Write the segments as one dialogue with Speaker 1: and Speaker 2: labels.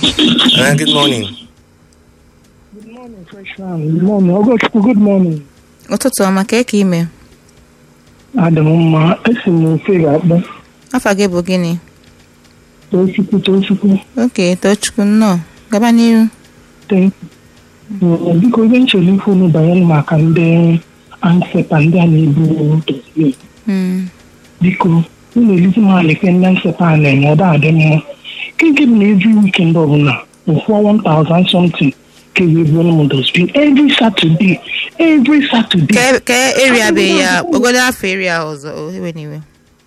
Speaker 1: Good morning.
Speaker 2: Good morning, freshman. Good morning. Ogochukwu, good morning.
Speaker 3: Ụtụtụ ọma ka eke ime.
Speaker 2: Adị m mma, esi m ofe ga-akpọ.
Speaker 3: Afa gị bụ gịnị?
Speaker 2: Tochukwu.
Speaker 3: Oke, Tochukwu nnọọ. Gaba n'ihu.
Speaker 2: Biko ebe nchọrọ ikwu unu banyere maka ndị ansepa ndị a na-ebu tozue. Biko, unu elizi m aleke ndị ansepa a na-enye ọda adị mma. Nke m na-eji weekend ọbụla, ụfọ 1,000 something. Every Saturday.
Speaker 3: Ka area be ya ogodo afọ area ọzọ anyway.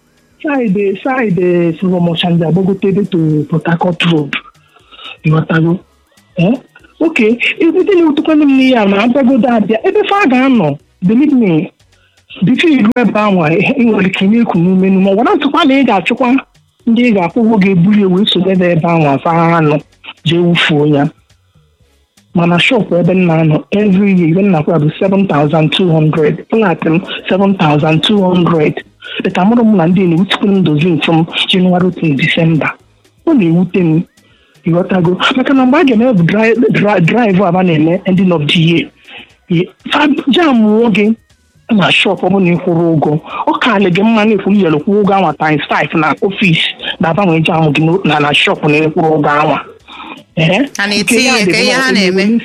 Speaker 2: Side from Oshanja Bogote to Port Harcourt Road. You want to go? Okay. If we didn't to come in here, I'm going to go there. Every father, no. Believe me. Before you go down, you will continue to move no more. What I'm talking about, Chukwa. They got who get bully with so that they're down. Fano. Jew Mana shop ebe nano every year even na kwa 7,200 platinum 7,200 the kamoro mu na ndi ni utikun dozin from January to December only wuten you got to go maka na mba ga drive aba na eme ending of the year jam woge na shop omo ni kwuru ugo o ka le ge mma na efu yelo kwuru ugo anwa times 5 na office na ba nwe jam gi na shop na kwuru ugo anwa
Speaker 3: and it's here ke ya na eme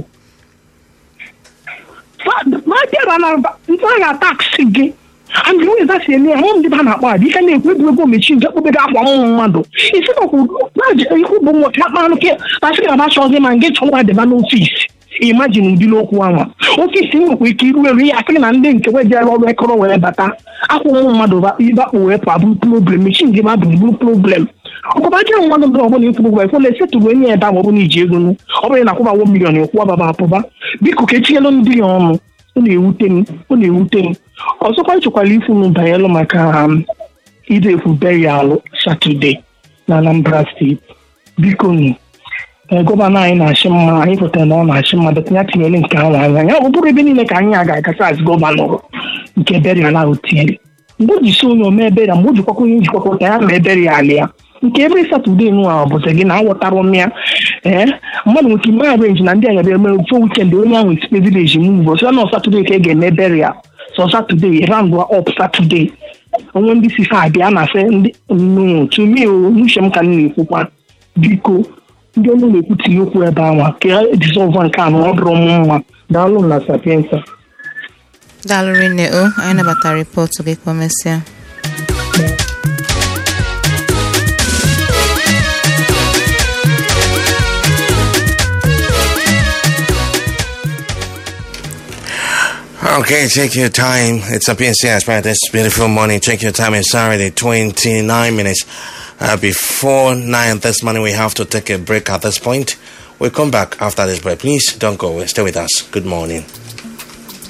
Speaker 2: ma dera na nta taxi gi and you is that say me am di ba na pa di ka na ekwu ego machine ga kpobe ga akwa mmadu isi ko ku na je ku bo mo ta ma no ke ta si ga ba so ge man ge chọwa de ba no office imagine ndi lokwu anwa office nwe ku ikiru elu ya akị na ndị nke we je ọrụ ekoro wee bata akwa mmadu ba iba we pa bu problem machine ge ba bu problem ọkọbaje mmadụ ndị ọbụla ikwu ụgwọ ifo na-esetụrụ onye ebe ahụ ọbụla iji ego ọ bụrụ na akwụba 1 million ekwu ọbaba apụba biko ka etinyelu ndị ya ọnụ ọ na-ewute m ọzọkwa nchekwala ifu m banyelụ maka ide ekwu burial Saturday na Anambra steeti biko gọvanọ anyị na-achị mma anyị pụtara na ọ na-achị mma betanya tinyere nke ahụ anya ya ọ bụrụ ebe niile ka anyị ga-agasa as gọvanọ nke burial ahụ tinyere mgbe o ji so onye ome ebere mgbe o jikwakwa onye jikwakọta ya ma ebere ya ala ya nke every Saturday nwa ọbụta gị na awọtara mmịa mmadụ nwere ime arrange na ndị agaba eme ofe weekend onye ahụ etipe village move so na Saturday ka ga-eme burial so Saturday round up Saturday onwe ndị si fa abịa na fe ndị to me n'uche m ka m na-ekwukwa biko ndị ọnụ na-ekwuti okwu ebe ahụ ka dissolve nke anụ ọ bụrụ m mma daalụ na Sapienza
Speaker 3: daalụ rinne anyị nabatara ripọtụ gị ka o mesịa.
Speaker 1: Okay, take your time. It's a PNC by this beautiful morning. Take your time. It's Saturday, 29 minutes before 9 this morning. We have to take a break at this point. We'll come back after this break. Please don't go away. Stay with us. Good morning.